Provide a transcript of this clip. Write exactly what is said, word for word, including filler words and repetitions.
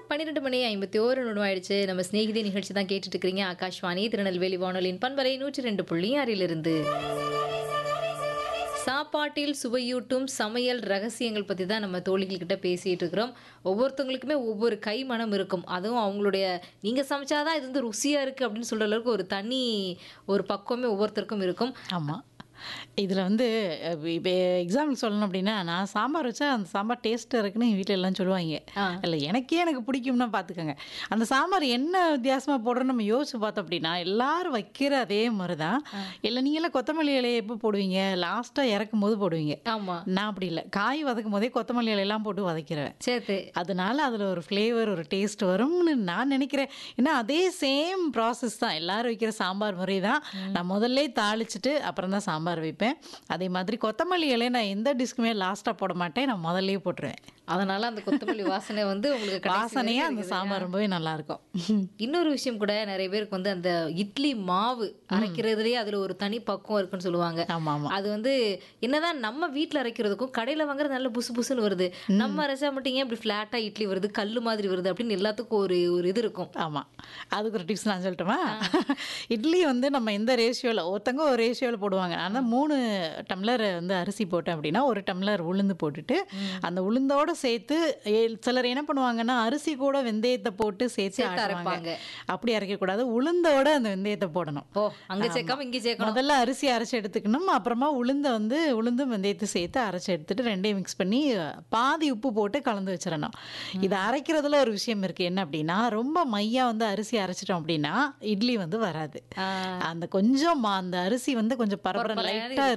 பன்னிரண்டு மணி ஐம்பத்தி ஒரு நிமிடம் ஆயிடுச்சு. நம்ம சிநேகிதி நிகழ்ச்சி தான் கேட்டுட்டு இருக்கிறீங்க. ஆகாஷ்வாணி திருநெல்வேலி வானொலியின் பண்பலை நூற்றி ரெண்டு புள்ளி ஆறிலிருந்து சாப்பாட்டில் சுவையூட்டும் சமையல் ரகசியங்கள் பற்றி தான் நம்ம தோழிகள்கிட்ட பேசிகிட்டு இருக்கிறோம். ஒவ்வொருத்தவங்களுக்குமே ஒவ்வொரு கை மனம் இருக்கும். அதுவும் அவங்களுடைய நீங்கள் சமைச்சாதான் இது வந்து ருசியாக இருக்குது அப்படின்னு சொல்கிற அளவுக்கு ஒரு தனி ஒரு பக்குவமே ஒவ்வொருத்தருக்கும் இருக்கும். ஆமாம். இதில் வந்து இப்போ எக்ஸாம்பிள் சொல்லணும் அப்படின்னா, நான் சாம்பார் வச்சா அந்த சாம்பார் டேஸ்ட்டாக இருக்குன்னு எங்கள் வீட்டில் எல்லாம் சொல்லுவாங்க. ஆ இல்லை எனக்கே எனக்கு பிடிக்கும்னா பார்த்துக்கோங்க. அந்த சாம்பார் என்ன வித்தியாசமாக போடுறோன்னு நம்ம யோசிச்சு பார்த்தோம் அப்படின்னா, எல்லாரும் வைக்கிற அதே மாதிரி தான். ஆ. இல்லை நீங்களாம் கொத்தமல்லி இலையை எப்போ போடுவீங்க? லாஸ்ட்டாக இறக்கும் போது போடுவீங்க. ஆமாம் நான் அப்படி இல்லை. காய் வதக்கும் போதே கொத்தமல்லி இலையெல்லாம் போட்டு வதக்கிடுவேன். சேர்த்து அதனால அதில் ஒரு ஃப்ளேவர் ஒரு டேஸ்ட் வரும்னு நான் நினைக்கிறேன். ஏன்னா அதே சேம் ப்ராசஸ் தான் எல்லாரும் வைக்கிற சாம்பார் முறை தான். நான் முதல்ல தாளிச்சிட்டு அப்புறம் தான் சாம்பார் வைப்பேன். அதே மாதிரி கொத்தமல்லி இலையை நான் எந்த டிஷ்க்குமே லாஸ்ட்டாக போட மாட்டேன். நான் முதல்லயே போட்டுருவேன். அதனால அந்த கொத்தமல்லி வாசனை வந்து உங்களுக்கு கடைசி வாசனையாக வரைக்கும் அந்த இருக்குது. சாம்பார் ரொம்பவே நல்லாயிருக்கும். இன்னொரு விஷயம் கூட நிறைய பேருக்கு வந்து அந்த இட்லி மாவு அரைக்கிறதுலயே அதுல ஒரு தனி பக்குவம் இருக்குன்னு சொல்லுவாங்க. ஆமாம் ஆமாம். அது வந்து என்னதான் நம்ம வீட்ல அரைக்கிறதுக்கும் கடையில வாங்குறது நல்ல புசு புசுன்னு வருது, நம்ம அரைச்சா மட்டும் ஏன் இப்படி ஃபிளாட்டா இட்லி வருது, கல்லு மாதிரி வருது அப்படின்னு எல்லாத்துக்கும் ஒரு ஒரு இது இருக்கும். ஆமாம். அதுக்கு ஒரு டிப்ஸ் நான் சொல்லட்டுமா? இட்லி வந்து நம்ம எந்த ரேஷியோவில் ஒருத்தங்க ஒரு ரேஷியோவில் போடுவாங்க. ஆனால் மூணு டம்ளர் வந்து அரிசி போட்டேன் அப்படின்னா ஒரு டம்ளர் உளுந்து போட்டுட்டு அந்த உளுந்தோட சேர்த்து ஏ- சிலர் என்ன பண்ணுவாங்கன்னா அரிசி கூட வெந்தயத்தை போட்டு சேர்த்து சேர்த்து ஆட்டுவாங்க. அரைப்பாங்க. அப்படி அரைக்கக்கூடாது. உளுந்தோட அந்த வெந்தயத்தை போடணும். ஓ அங்க சேர்க்காம இங்க சேர்க்கணும். முதல்ல அரிசி அரைச்சி எடுத்துக்கணும். அப்புறமா உளுந்தை வந்து உளுந்தும் வெந்தயத்தை சேர்த்து அரைச்சி எடுத்துட்டு ரெண்டையும் மிக்ஸ் பண்ணி பாதி உப்பு போட்டு கலந்து வச்சிடணும். இது அரைக்கிறதுல ஒரு விஷயம் இருக்கு. என்ன அப்படின்னா ரொம்ப மையா வந்து அரிசி அரைச்சிட்டோம் அப்படின்னா இட்லி வந்து வராது. ஆ, அந்த கொஞ்சம் மா- அந்த அரிசி வந்து கொஞ்சம் பரபர பரபரன்னு லைட்டா